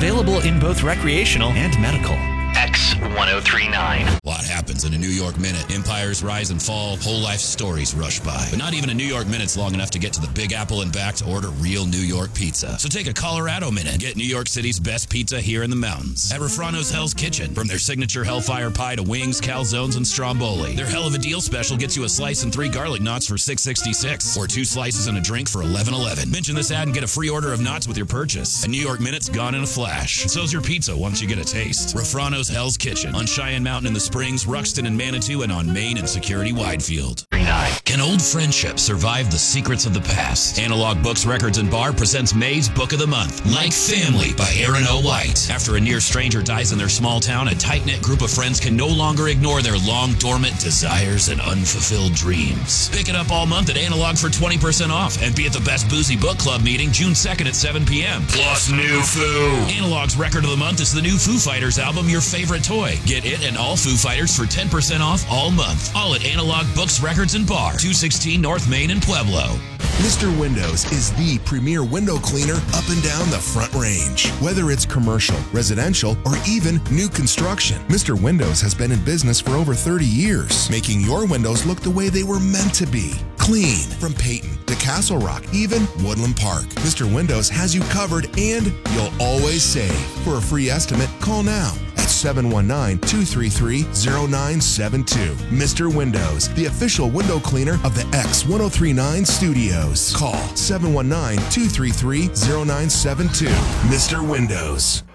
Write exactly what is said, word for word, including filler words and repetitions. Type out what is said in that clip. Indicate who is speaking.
Speaker 1: Available in both recreational and medical.
Speaker 2: X ten thirty-nine.
Speaker 3: A lot happens in a New York minute. Empires rise and fall, whole life stories rush by. But not even a New York minute's long enough to get to the Big Apple and back to order real New York pizza. So take a Colorado minute. Get New York City's best pizza here in the mountains. At Refrano's Hell's Kitchen. From their signature Hellfire Pie to wings, calzones, and stromboli. Their Hell of a Deal special gets you a slice and three garlic knots for six sixty-six. Or two slices and a drink for eleven eleven. Mention this ad and get a free order of knots with your purchase. A New York minute's gone in a flash. And so's your pizza once you get a taste. Refrano's Hell's Kitchen. On Cheyenne Mountain in the Springs, Ruxton and Manitou, and on Main and Security Widefield. Can old friendships survive the secrets of the past? Analog Books, Records, and Bar presents May's Book of the Month, Like Family by Aaron O. White. After a near stranger dies in their small town, a tight-knit group of friends can no longer ignore their long-dormant desires and unfulfilled dreams. Pick it up all month at Analog for twenty percent off and be at the Best Boozy Book Club meeting June second at seven p.m. Plus new Foo. Analog's Record of the Month is the new Foo Fighters album, Your Favorite Toy. Get it and all Foo Fighters for ten percent off all month. All at Analog Books, Records, and Bar, two sixteen North Main in Pueblo.
Speaker 4: Mister Windows is the premier window cleaner up and down the Front Range. Whether it's commercial, residential, or even new construction, Mister Windows has been in business for over thirty years, making your windows look the way they were meant to be. Clean from Peyton to Castle Rock, even Woodland Park. Mister Windows has you covered, and you'll always save. For a free estimate, call now at seven one nine, two three three, zero nine seven two. Mister Windows, the official window cleaner of the X ten thirty-nine studios. Call seven one nine, two three three, zero nine seven two. Mister Windows.